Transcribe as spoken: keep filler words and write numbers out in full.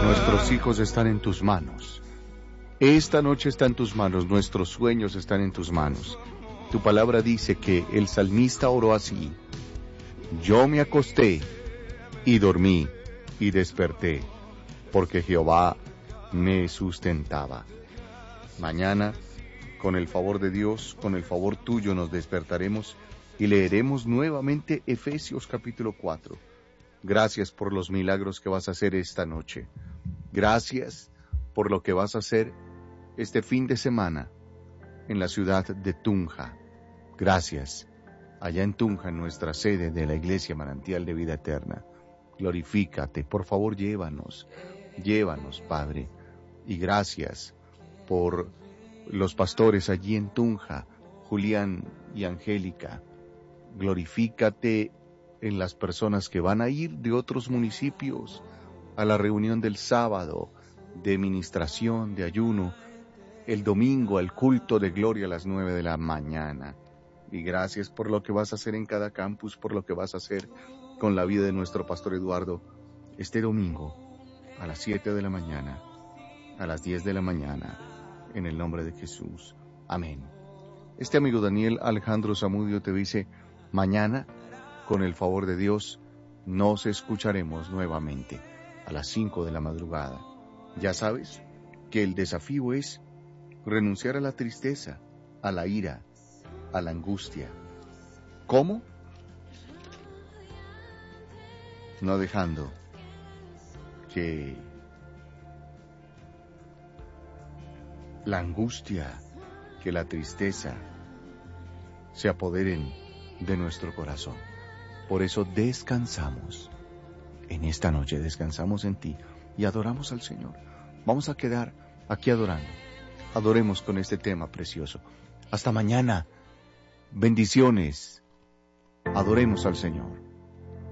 Nuestros hijos están en tus manos. Esta noche está en tus manos, nuestros sueños están en tus manos. Tu palabra dice que el salmista oró así: yo me acosté y dormí y desperté, porque Jehová me sustentaba. Mañana, con el favor de Dios, con el favor tuyo, nos despertaremos y leeremos nuevamente Efesios capítulo cuatro. Gracias por los milagros que vas a hacer esta noche. Gracias por lo que vas a hacer este fin de semana en la ciudad de Tunja. Gracias, allá en Tunja, en nuestra sede de la Iglesia Manantial de Vida Eterna. Glorifícate, por favor, llévanos, llévanos, Padre. Y gracias por los pastores allí en Tunja, Julián y Angélica. Glorifícate en las personas que van a ir de otros municipios a la reunión del sábado, de ministración, de ayuno, el domingo al culto de gloria a las nueve de la mañana. Y gracias por lo que vas a hacer en cada campus, por lo que vas a hacer con la vida de nuestro pastor Eduardo este domingo a las siete de la mañana, a las diez de la mañana, en el nombre de Jesús. Amén. Este amigo Daniel Alejandro Zamudio te dice: mañana, con el favor de Dios, nos escucharemos nuevamente a las cinco de la madrugada. Ya sabes que el desafío es renunciar a la tristeza, a la ira, a la angustia. ¿Cómo? No dejando que la angustia, que la tristeza se apoderen de nuestro corazón. Por eso descansamos en esta noche, descansamos en ti y adoramos al Señor. Vamos a quedar aquí adorando. Adoremos con este tema precioso. Hasta mañana. Bendiciones. Adoremos al Señor.